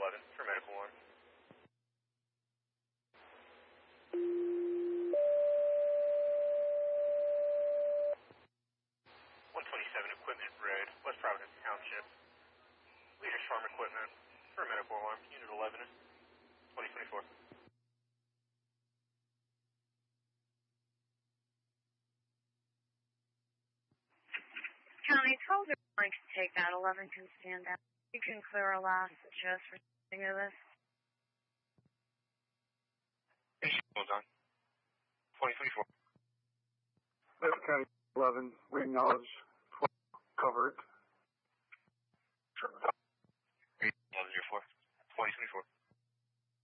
11 for medical alarm. 127 equipment red, West Providence Township. Leaders Farm Equipment for medical alarm, unit 11, 2024. County, 12 is going to take that. 11 can stand down. You can clear a last just for any of this. Hold on. 2024. Middle County 11, we acknowledge 12 covered. 1104. 2024.